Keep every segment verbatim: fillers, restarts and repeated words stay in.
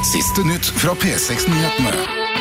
Siste nytt fra P seks-nyhetene.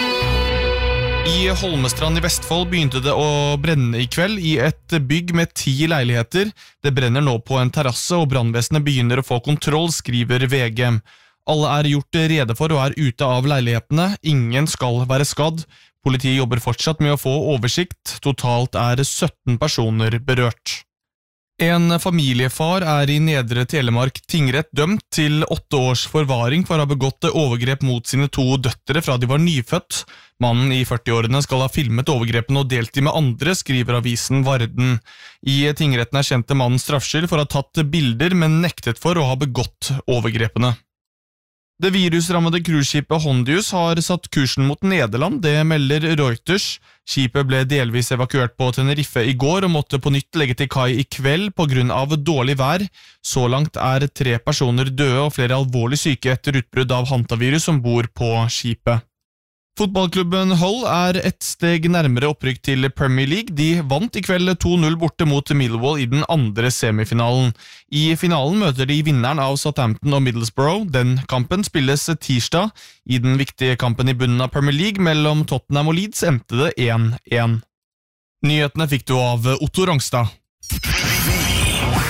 I Holmestrand i Vestfold begynte det å brenne i kveld i et bygg med ti leiligheter. Det brenner nå på en terrasse, og brannvesenet begynner å få kontroll, skriver V G. Alle er gjort rede for og er ute av leilighetene. Ingen skal være skadd. Politiet jobber fortsatt med å få oversikt. Totalt er sytten personer berørt. En familiefar er i Nedre Telemark tingrett dømt til åtte års forvaring for å ha begått overgrep mot sine to døtre fra de var nyfødt. Mannen i førti-årene skal ha filmet overgrepene og delt de med andre, skriver avisen Varden. I tingretten er kjente mannen straffskyld for å ha tatt bilder, men nektet for å ha begått overgrepene. Det virusrammede cruiseskipet Hondius har satt kursen mot Nederland, det melder Reuters. Skipet ble delvis evakuert på Tenerife i går og måtte på nytt legge til kai i kveld på grunn av dårlig vær. Så langt er tre personer døde og flere alvorlig syke etter utbrudd av hantavirus som bor på skipet. Fotballklubben Hull er et steg nærmere opprykk til Premier League. De vant i kveld to null borte mot Millwall i den andre semifinalen. I finalen møter de vinneren av Southampton og Middlesbrough. Den kampen spilles tirsdag. I den viktige kampen i bunnen av Premier League mellom Tottenham og Leeds endte det én én. Nyhetene fikk du av Otto Rongstad.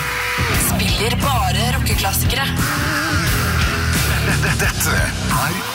Spiller bare rockeklassikere. Dette er